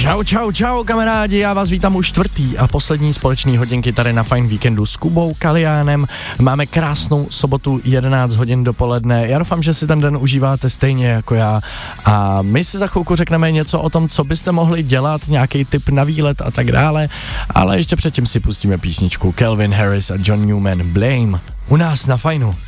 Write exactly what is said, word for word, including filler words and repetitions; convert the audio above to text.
Čau, čau, čau kamarádi, já vás vítám u čtvrtý a poslední společný hodinky tady na Fajn víkendu s Kubou Kaliánem. Máme krásnou sobotu jedenáct hodin dopoledne, já doufám, že si ten den užíváte stejně jako já a my si za chvilku řekneme něco o tom, co byste mohli dělat, nějaký tip na výlet a tak dále, ale ještě předtím si pustíme písničku Calvin Harris a John Newman Blame u nás na Fajnu.